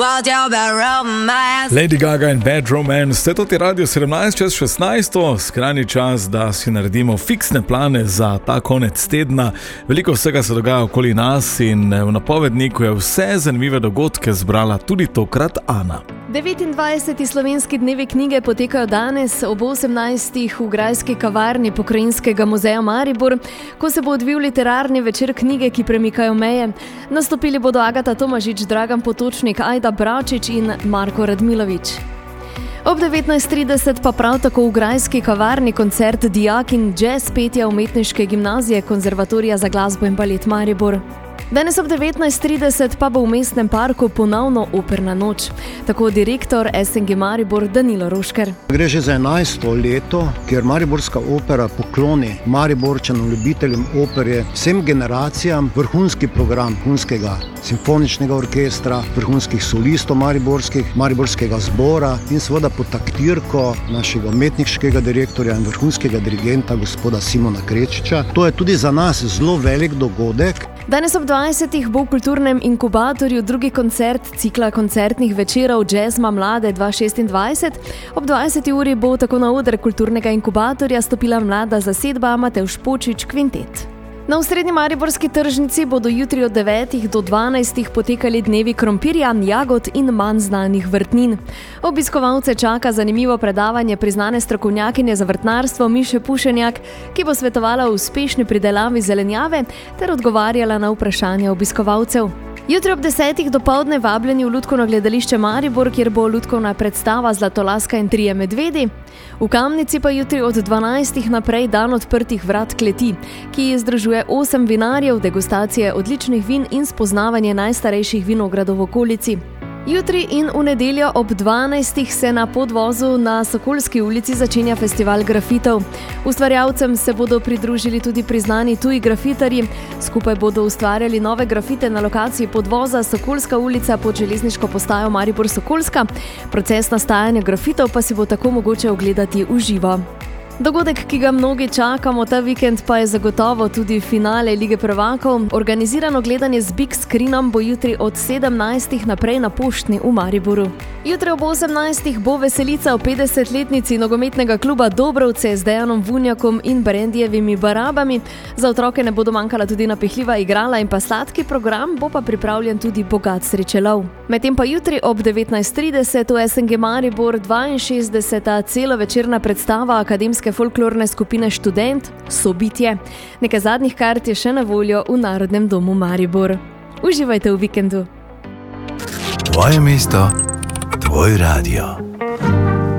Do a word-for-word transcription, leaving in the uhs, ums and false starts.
Lady Gaga in Bad Romance, ste to ti Radio sedemnajst čez šestnajst, skrajni čas, da si naredimo fiksne plane za ta konec tedna. Veliko vsega se dogaja okoli nas in v napovedniku je vse zanimive dogodke zbrala tudi tokrat Ana. devetindvajseti slovenski dnevi knjige potekajo danes ob osemnajstih v grajski kavarni Pokrajinskega muzeja Maribor, ko se bo odvil literarni večer knjige, ki premikajo meje. Nastopili bodo Agata Tomažič, Dragan Potočnik, Ajda Bračič in Marko Radmilovič. Ob devetnajst trideset pa prav tako v grajski kavarni koncert Dijak in jazz petja Umetniške gimnazije Konzervatorija za glasbo in balet Maribor. Danes ob devetnajst trideset pa bo v mestnem parku ponovno operna noč. Tako direktor S N G Maribor Danilo Rošker. Gre že za enajsto leto, kjer Mariborska opera pokloni Mariborčanom, ljubiteljem opere, vsem generacijam vrhunski program vrhunskega simfoničnega orkestra, vrhunskih solistov mariborskih, mariborskega zbora in seveda pod taktirko našega umetniškega direktorja in vrhunskega dirigenta gospoda Simona Krečiča. To je tudi za nas zelo velik dogodek. Danes ob dvajsetih bo v kulturnem inkubatorju drugi koncert cikla koncertnih večerov Jazzma Mlade dva tisoč šestindvajset. Ob dvajseti uri bo tako na oder kulturnega inkubatorja stopila mlada zasedba Matevž Počich Kvintet. Na osrednji mariborski tržnici bodo jutri od devetih do dvanajstih potekali dnevi krompirja, jagod in manj znanih vrtnin. Obiskovalce čaka zanimivo predavanje priznane strokovnjakinje za vrtnarstvo Miše Pušenjak, ki bo svetovala o uspešni pridelavi zelenjave ter odgovarjala na vprašanja obiskovalcev. Jutri ob desetih dopoldne vabljeni v Lutkovno gledališče Maribor, kjer bo lutkovna predstava Zlatolaska in trije medvedi. V Kamnici pa jutri od dvanajstih naprej dan odprtih vrat kleti, ki združuje osem vinarjev, degustacije odličnih vin in spoznavanje najstarejših vinogradov v okolici. Jutri in v nedeljo ob dvanajstih se na podvozu na Sokolski ulici začenja festival grafitov. Ustvarjalcem se bodo pridružili tudi priznani tuji grafitarji. Skupaj bodo ustvarjali nove grafite na lokaciji podvoza Sokolska ulica pod železniško postajo Maribor Sokolska. Proces nastajanja grafitov pa si bo tako mogoče ogledati v živo. Dogodek, ki ga mnogi čakamo ta vikend, pa je zagotovo tudi finale Lige prvakov. Organizirano gledanje z big screenom bo jutri od sedemnajstih naprej na Poštni v Mariboru. Jutri ob osemnajstih bo veselica o petdesetletnici nogometnega kluba Dobrovce z Dejanom Vunjakom in Brendijevimi barabami. Za otroke ne bodo manjkala tudi napihljiva igrala in pa sladki program, bo pa pripravljen tudi bogat srečelov. Medtem pa jutri ob devetnajst trideset v S N G Maribor dvainšestdeseta celovečerna predstava akademske folklorne skupine Študent Sobitje. Nekaj zadnjih kart je še na voljo v Narodnem domu Maribor. Uživajte v vikendu. Tvoje mesto, tvoj radio.